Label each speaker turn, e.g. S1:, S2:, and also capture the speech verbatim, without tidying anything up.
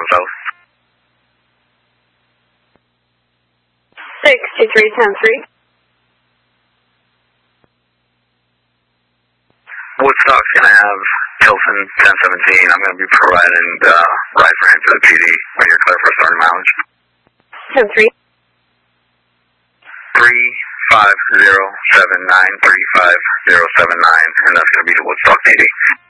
S1: South.
S2: six two three ten three.
S1: Woodstock, can I have Tilson ten seventeen? I'm going to be providing uh, ride for him to the P D when you're clear for starting mileage.
S2: ten three.
S1: three five zero seven nine, three five zero seven nine, and that's going to be the Woodstock P D.